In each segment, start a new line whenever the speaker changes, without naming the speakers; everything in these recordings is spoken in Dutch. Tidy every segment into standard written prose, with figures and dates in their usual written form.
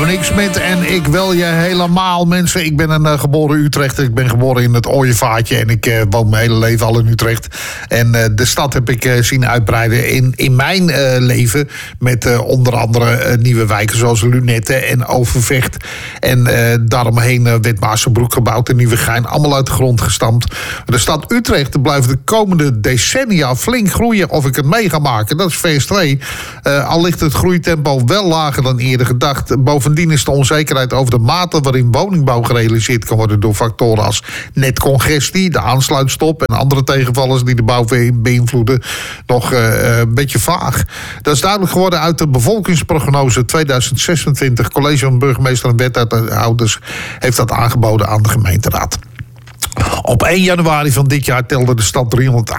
Nick Smit en ik wil je helemaal, mensen. Ik ben een geboren Utrechter. Ik ben geboren in het Ooievaartje en ik woon mijn hele leven al in Utrecht. En de stad heb ik zien uitbreiden in mijn leven. Met onder andere nieuwe wijken zoals Lunette en Overvecht. En daaromheen werd Maasenbroek gebouwd en Nieuwegein. Allemaal uit de grond gestampt. De stad Utrecht blijft de komende decennia flink groeien. Of ik het mee ga maken, dat is vers 2. Al ligt het groeitempo wel lager dan eerder gedacht. Bovendien is de onzekerheid over de mate waarin woningbouw gerealiseerd kan worden door factoren als netcongestie, de aansluitstop en andere tegenvallers die de bouw beïnvloeden nog een beetje vaag. Dat is duidelijk geworden uit de bevolkingsprognose 2026. College van burgemeester en wethouders heeft dat aangeboden aan de gemeenteraad. Op 1 januari van dit jaar telde de stad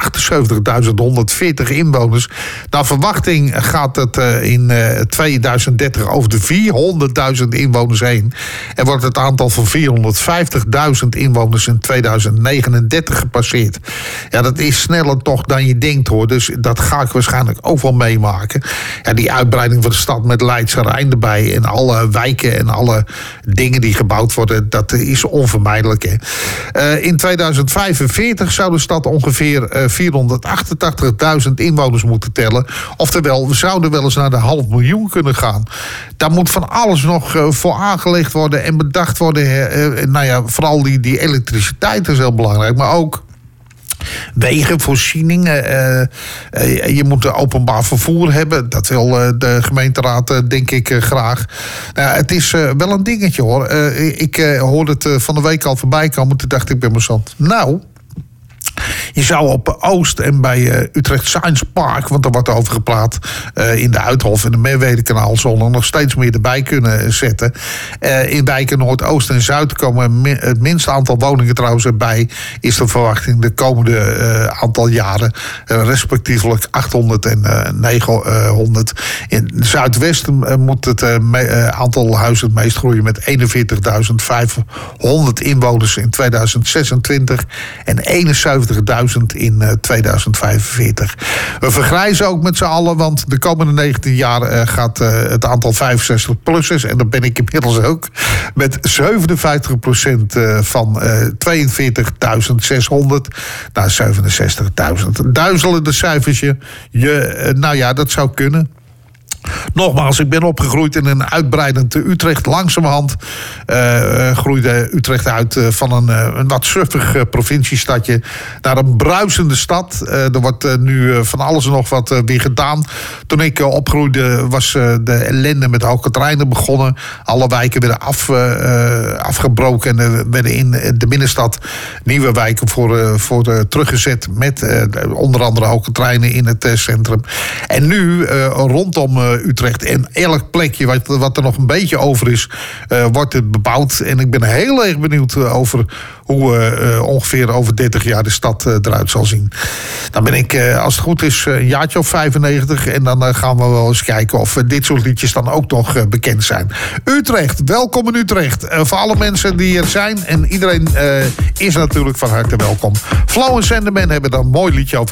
378.140 inwoners. Naar verwachting gaat het in 2030 over de 400.000 inwoners heen. En wordt het aantal van 450.000 inwoners in 2039 gepasseerd. Ja, dat is sneller toch dan je denkt, hoor. Dus dat ga ik waarschijnlijk ook wel meemaken. Ja, die uitbreiding van de stad met Leidse Rijn erbij en alle wijken en alle dingen die gebouwd worden, dat is onvermijdelijk, hè. In 2045 zou de stad ongeveer 488.000 inwoners moeten tellen. Oftewel, we zouden wel eens naar de 500.000 kunnen gaan. Daar moet van alles nog voor aangelegd worden en bedacht worden. Nou ja, vooral die elektriciteit is heel belangrijk, maar ook wegenvoorziening. Je moet openbaar vervoer hebben. Dat wil de gemeenteraad, denk ik, graag. Het is wel een dingetje, hoor. Ik hoorde het van de week al voorbij komen. Toen dacht ik bij mezelf, nou, je zou op Oost en bij Utrecht Science Park, want daar wordt over gepraat, in de Uithof en de Merwedekanaalzone nog steeds meer erbij kunnen zetten. In wijken Noordoost en Zuid komen het minste aantal woningen trouwens erbij, is de verwachting de komende aantal jaren, respectievelijk 800 en 900. In Zuidwesten moet het aantal huizen het meest groeien met 41.500 inwoners in 2026 en 71.000 in 2045. We vergrijzen ook met z'n allen, want de komende 19 jaar gaat het aantal 65-plussers, en dat ben ik inmiddels ook, met 57% van 42.600 naar 67.000. Duizelende cijfertje. Nou ja, dat zou kunnen. Nogmaals, ik ben opgegroeid in een uitbreidend Utrecht. Langzamerhand groeide Utrecht uit van een wat suffig provinciestadje naar een bruisende stad. Er wordt nu van alles en nog wat weer gedaan. Toen ik opgroeide was de ellende met hoge treinen begonnen. Alle wijken werden afgebroken en er werden in de binnenstad nieuwe wijken voor teruggezet met onder andere hoge treinen in het centrum. En nu rondom Utrecht en elk plekje wat er nog een beetje over is, wordt het bebouwd. En ik ben heel erg benieuwd over hoe ongeveer over 30 jaar de stad eruit zal zien. Dan ben ik, als het goed is, een jaartje of 95. En dan gaan we wel eens kijken of dit soort liedjes dan ook nog bekend zijn. Utrecht, welkom in Utrecht. Voor alle mensen die er zijn. En iedereen is natuurlijk van harte welkom. Flow en Sanderman hebben daar een mooi liedje over